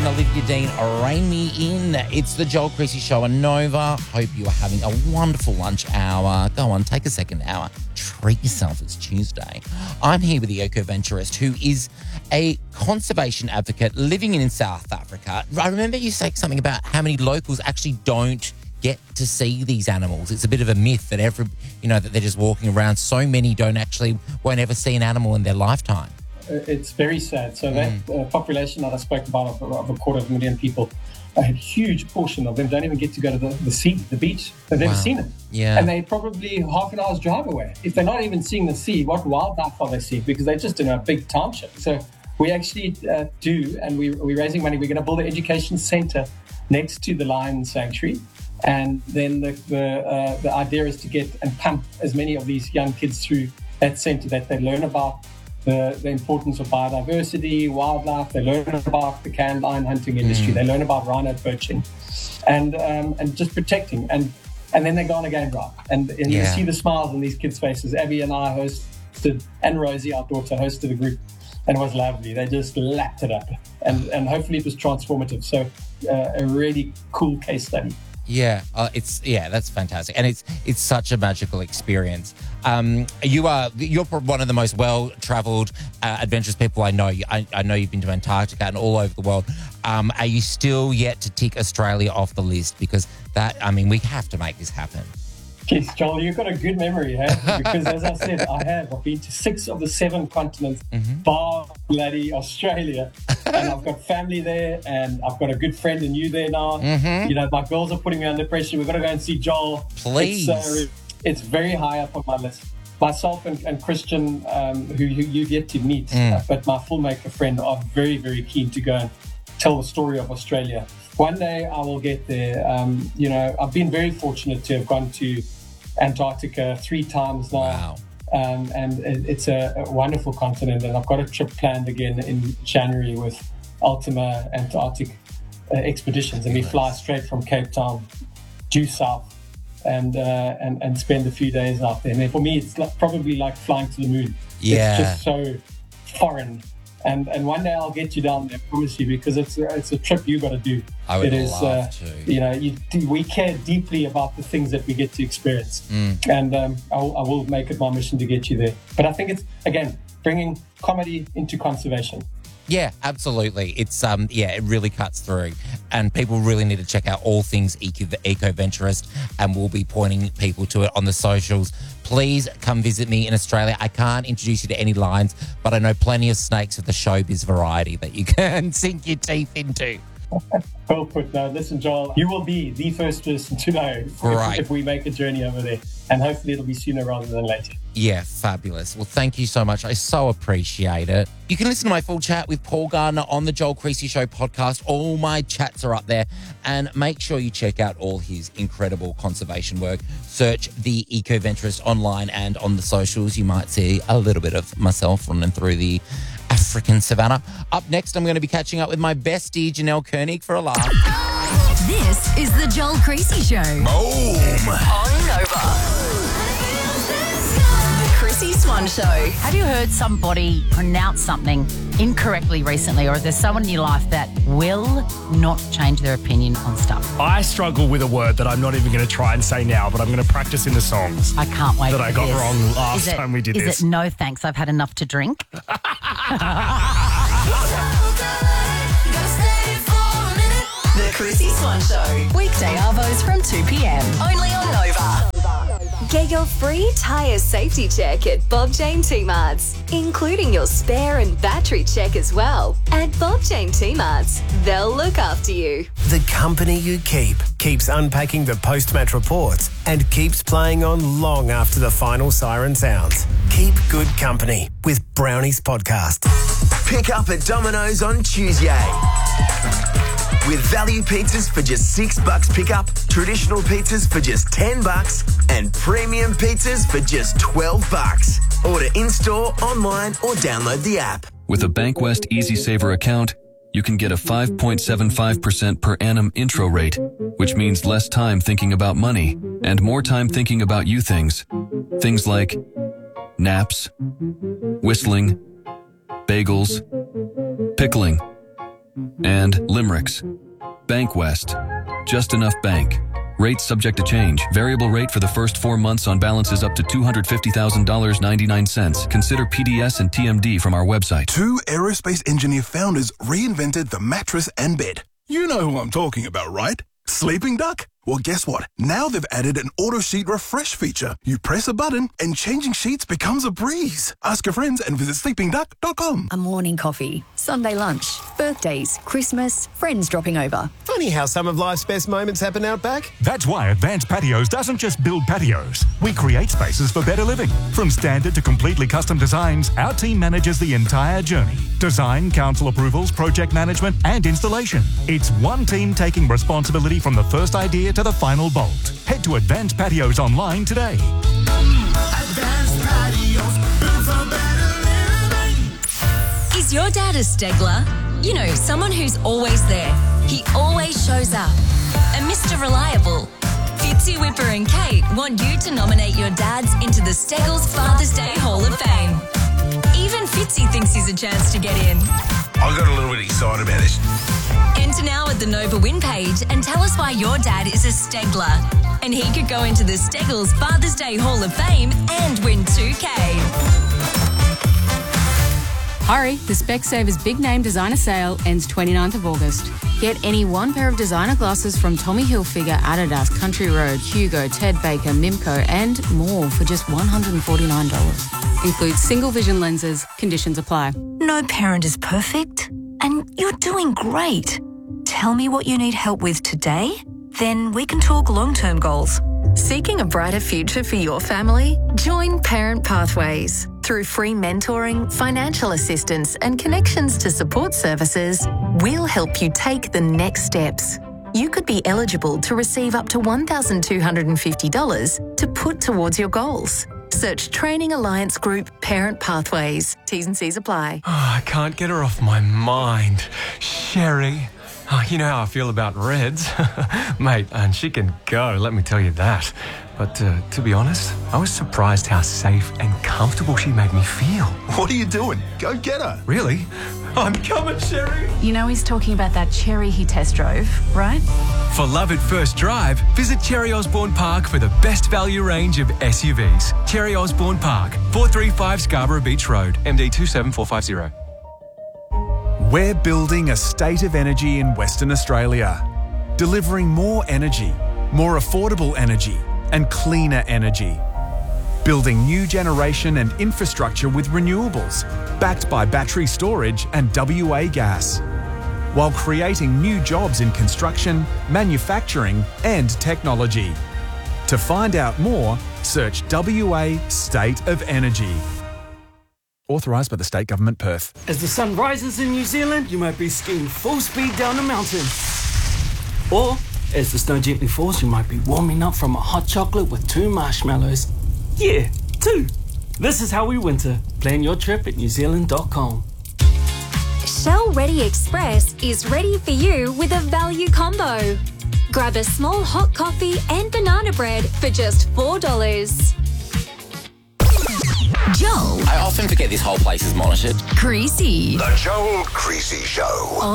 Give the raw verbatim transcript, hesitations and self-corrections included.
and Olivia Dean, Rein Me In. It's the Joel Creasy Show on Nova. Hope you are having a wonderful lunch hour. Go on, take a second hour. Treat yourself. It's Tuesday. I'm here with the eco-venturist who is a conservation advocate living in South Africa. I remember you saying something about how many locals actually don't get to see these animals. It's a bit of a myth that every, you know, that they're just walking around. So many don't actually, won't ever see an animal in their lifetime. It's very sad. So that Mm. uh, population that I spoke about of, of a quarter of a million people, a huge portion of them don't even get to go to the, the sea, the beach. They've never Wow. seen it. Yeah. And they're probably half an hour's drive away. If they're not even seeing the sea, what wildlife are they seeing? Because they're just in a big township. So we actually uh, do, and we, we're raising money. We're going to build an education center next to the lion sanctuary. And then the the, uh, the idea is to get and pump as many of these young kids through that center that they learn about The, the importance of biodiversity, wildlife. They learn about the can lion hunting industry. Mm. They learn about rhino poaching, and um, and just protecting. And and then they go on a game drive, and, and yeah. you see the smiles on these kids' faces. Abby and I hosted, and Rosie, our daughter, hosted a group, and it was lovely. They just lapped it up, and and hopefully it was transformative. So uh, a really cool case study. Yeah, uh, it's yeah, that's fantastic, and it's it's such a magical experience. Um, you are you're one of the most well-travelled, uh, adventurous people I know. I, I know you've been to Antarctica and all over the world. Um, are you still yet to tick Australia off the list? Because that, I mean, we have to make this happen. Yes, Joel, you've got a good memory, hey? Because as I said, I have. I've been to six of the seven continents, mm-hmm. bar bloody Australia. And I've got family there, and I've got a good friend in you there now. Mm-hmm. You know, my girls are putting me under pressure. We've got to go and see Joel. Please. It's, uh, it's very high up on my list. Myself and, and Christian, um, who, who you've yet to meet, mm. uh, but my filmmaker friend are very, very keen to go and tell the story of Australia. One day I will get there. Um, you know, I've been very fortunate to have gone to Antarctica three times now. Wow. Um, and it, it's a, a wonderful continent. And I've got a trip planned again in January with Ultima Antarctic uh, Expeditions. And we fly straight from Cape Town due south and, uh, and and spend a few days out there. And for me, it's like, probably like flying to the moon. Yeah. It's just so foreign. And and one day I'll get you down there, I promise you, because it's a, it's a trip you got to do. I would it is, love uh, to. You know, you, we care deeply about the things that we get to experience, mm. and um, I'll, I will make it my mission to get you there. But I think it's again bringing comedy into conservation. Yeah, absolutely. It's um, yeah, it really cuts through, and people really need to check out all things Eco, Eco-Venturist, and we'll be pointing people to it on the socials. Please come visit me in Australia. I can't introduce you to any lions, but I know plenty of snakes of the showbiz variety that you can sink your teeth into. Well put. Now, listen, Joel, you will be the first person to know if, right. if we make a journey over there, and hopefully it'll be sooner rather than later. Yeah, fabulous. Well, thank you so much. I so appreciate it. You can listen to my full chat with Paul Gardner on the Joel Creasy Show podcast. All my chats are up there. And make sure you check out all his incredible conservation work. Search The Eco-Venturist online and on the socials. You might see a little bit of myself running through the African savannah. Up next, I'm going to be catching up with my bestie, Janelle Koenig, for a laugh. This is the Joel Creasy Show. Boom! On Nova. Chrissy Swan Show. Have you heard somebody pronounce something incorrectly recently, or is there someone in your life that will not change their opinion on stuff? I struggle with a word that I'm not even going to try and say now, but I'm going to practice in the songs. I can't wait That for I got this. wrong last Is it- time we did is this. Is it no thanks, I've had enough to drink? The Chrissy Swan Show. Weekday arvos from two p.m. Only on Nova. Get your free tyre safety check at Bob Jane T-Marts, including your spare and battery check as well. At Bob Jane T-Marts, they'll look after you. The company you keep keeps unpacking the post-match reports and keeps playing on long after the final siren sounds. Keep good company with Brownies Podcast. Pick up at Domino's on Tuesday. With value pizzas for just six bucks pickup, traditional pizzas for just ten bucks, and premium pizzas for just twelve bucks. Order in-store, online, or download the app. With a Bankwest Easy Saver account, you can get a five point seven five percent per annum intro rate, which means less time thinking about money and more time thinking about you things. Things like naps, whistling, bagels, pickling, And Limericks. Bankwest. Just enough bank. Rates subject to change. Variable rate for the first four months on balances up to two hundred fifty thousand dollars and ninety-nine cents. Consider P D S and T M D from our website. Two aerospace engineer founders reinvented the mattress and bed. You know who I'm talking about, right? Sleeping Duck? Well, guess what? Now they've added an auto sheet refresh feature. You press a button and changing sheets becomes a breeze. Ask your friends and visit sleeping duck dot com. A morning coffee, Sunday lunch, birthdays, Christmas, friends dropping over. Funny how some of life's best moments happen out back. That's why Advanced Patios doesn't just build patios. We create spaces for better living. From standard to completely custom designs, our team manages the entire journey. Design, council approvals, project management, and installation. It's one team taking responsibility from the first idea to the final bolt. Head to Advanced Patios online today. Advanced Patios, built for better living. Is your dad a Stegler? You know, someone who's always there. He always shows up. A Mister Reliable. Fitzy, Whipper and Kate want you to nominate your dads into the Steggles Father's Day Hall of Fame. Even Fitzy thinks he's a chance to get in. I got a little bit excited about this. Enter now at the Nova Win page and tell us why your dad is a Stegler. And he could go into the Steggles Father's Day Hall of Fame and win two K. Hurry, the Specsavers Big Name Designer Sale ends twenty-ninth of August. Get any one pair of designer glasses from Tommy Hilfiger, Adidas, Country Road, Hugo, Ted Baker, Mimco and more for just one hundred forty-nine dollars. Includes single vision lenses. Conditions apply. No parent is perfect, and you're doing great. Tell me what you need help with today, then we can talk long-term goals. Seeking a brighter future for your family? Join Parent Pathways. Through free mentoring, financial assistance, and connections to support services, we'll help you take the next steps. You could be eligible to receive up to one thousand two hundred fifty dollars to put towards your goals. Search Training Alliance Group Parent Pathways. T's and C's apply. Oh, I can't get her off my mind. Sherry. Oh, you know how I feel about Reds. Mate, and she can go, let me tell you that. But uh, to be honest, I was surprised how safe and comfortable she made me feel. What are you doing? Go get her. Really? I'm coming, Sherry. You know he's talking about that Cherry he test drove, right? For love at first drive, visit Cherry Osborne Park for the best value range of S U Vs. Cherry Osborne Park, four thirty-five Scarborough Beach Road, M D two seven four five zero. We're building a state of energy in Western Australia, delivering more energy, more affordable energy, and cleaner energy. Building new generation and infrastructure with renewables, backed by battery storage and W A gas, while creating new jobs in construction, manufacturing, and technology. To find out more, search W A State of Energy. Authorised by the State Government, Perth. As the sun rises in New Zealand, you might be skiing full speed down a mountain. Or, as the snow gently falls, you might be warming up from a hot chocolate with two marshmallows. Yeah, two. This is how we winter. Plan your trip at new zealand dot com. Shell Ready Express is ready for you with a value combo. Grab a small hot coffee and banana bread for just four dollars. Joel. I often forget this whole place is monitored. Creasy. The Joel Creasy Show.